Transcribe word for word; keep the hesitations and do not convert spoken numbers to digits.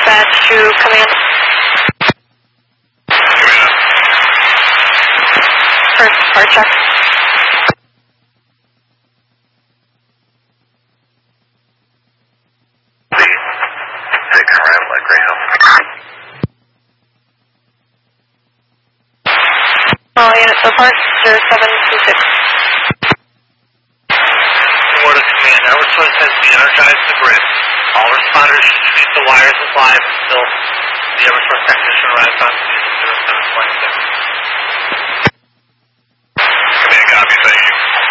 dispatch to command. Command. First part check. Six around like Greyhound. All units so far, zero seven two six. Order to command. Eversource has de-energized the grid. All responders should treat the wires as live until the Eversource technician arrives on scene at zero seven twenty-six.